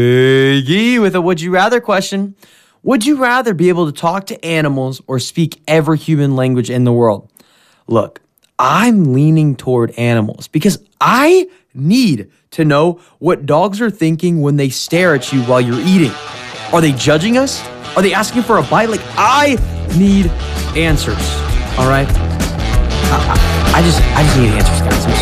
Iggy with a would you rather question. Would you rather be able to talk to animals or speak every human language in the world? Look, I'm leaning toward animals because I need to know what dogs are thinking when they stare at you while you're eating. Are they judging us? Are they asking for a bite? Like, I need answers, all right? I just need answers, guys.